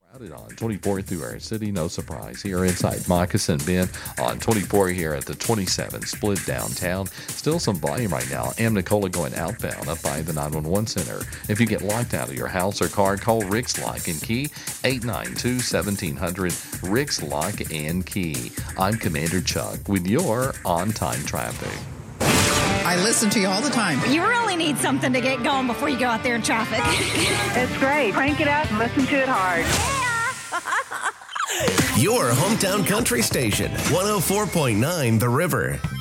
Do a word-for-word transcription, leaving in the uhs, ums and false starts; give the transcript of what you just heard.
Crowded on twenty-four through our city, no surprise. Here inside Moccasin Bend on twenty-four here at the twenty-seven split downtown. Still some volume right now. Amnicola going outbound up by the nine one one center. If you get locked out of your house or car, call Rick's Lock and Key, eight nine two, seventeen hundred. Rick's Lock and Key. I'm Commander Chuck with your on-time traffic. I listen to you all the time. You really need something to get going before you go out there in traffic. It's great. Crank it up and listen to it hard. Your hometown country station, one oh four point nine The River.